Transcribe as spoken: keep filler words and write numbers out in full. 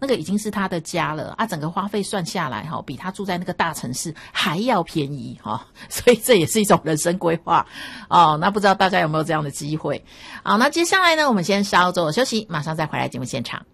那个已经是他的家了啊，整个花费算下来哈，比他住在那个大城市还要便宜哈，所以这也是一种人生规划哦。那不知道大家有没有这样的机会？好，那接下来呢，我们先稍作休息，马上再回来节目现场。